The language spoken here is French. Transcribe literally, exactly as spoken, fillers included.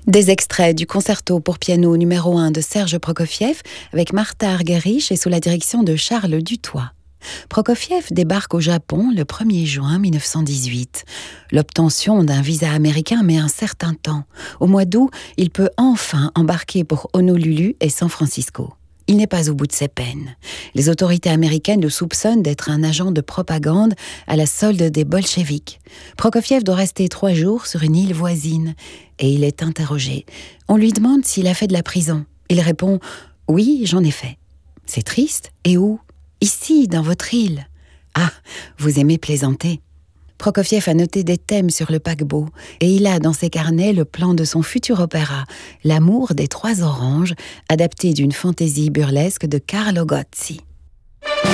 Des extraits du concerto pour piano numéro un de Serge Prokofiev avec Martha Argerich et sous la direction de Charles Dutoit. Prokofiev débarque au Japon le premier juin mille neuf cent dix-huit. L'obtention d'un visa américain met un certain temps. Au mois d'août, il peut enfin embarquer pour Honolulu et San Francisco. Il n'est pas au bout de ses peines. Les autorités américaines le soupçonnent d'être un agent de propagande à la solde des bolcheviks. Prokofiev doit rester trois jours sur une île voisine et il est interrogé. On lui demande s'il a fait de la prison. Il répond « Oui, j'en ai fait ». « C'est triste. Et où ? » « Ici, dans votre île. »« Ah, vous aimez plaisanter. » Prokofiev a noté des thèmes sur le paquebot et il a dans ses carnets le plan de son futur opéra, L'amour des trois oranges, adapté d'une fantaisie burlesque de Carlo Gozzi.